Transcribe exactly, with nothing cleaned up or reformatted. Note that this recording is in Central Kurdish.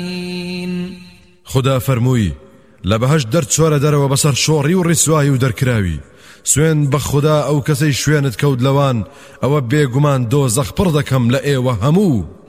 خدا فەرمووی لە بەهەشت دەرچۆرە دەرەوە بەسەر شۆڕی و ڕیسوایی و دەرکراوی سوێن بە خدا ئەو کەسەی شوێنت کەوت لەوان ئەوە بێگومان دۆزەخ پڕ دەکەم لە ئێوە هەموو